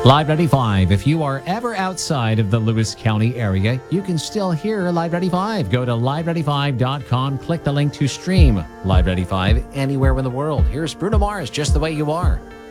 Live 95. If you are ever outside of the Lewis County area, you can still hear Live 95. Go to live95.com, click the link to stream Live 95 anywhere in the world. Here's Bruno Mars, Just the Way You Are.